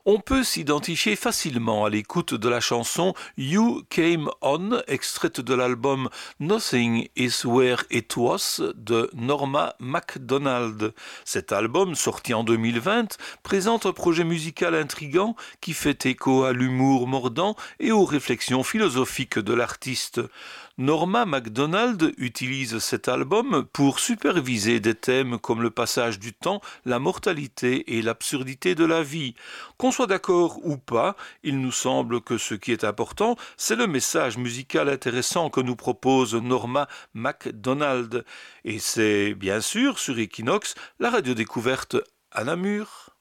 On peut s'identifier facilement à l'écoute de la chanson You Came On, extraite de l'album Nothing Is Where It Was de Norma MacDonald. Cet album, sorti en 2020, présente un projet musical intrigant qui fait écho à l'humour mordant et aux réflexions philosophiques de l'artiste. Norma MacDonald utilise cet album pour superviser des thèmes comme le passage du temps, la mortalité et l'absurdité de la vie. Qu'on soit d'accord ou pas, il nous semble que ce qui est important, c'est le message musical intéressant que nous propose Norma MacDonald. Et c'est bien sûr sur Equinox, la radio découverte à Namur.